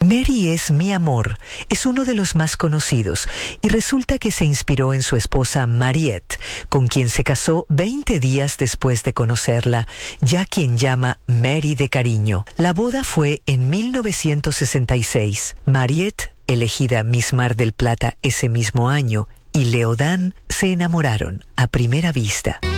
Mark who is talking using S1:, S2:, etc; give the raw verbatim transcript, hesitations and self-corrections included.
S1: Mary es mi amor, es uno de los más conocidos y resulta que se inspiró en su esposa Mariette, con quien se casó veinte días después de conocerla, ya quien llama Mary de cariño. La boda fue en mil novecientos sesenta y seis. Mariette, elegida Miss Mar del Plata ese mismo año, y Leodán se enamoraron a primera vista.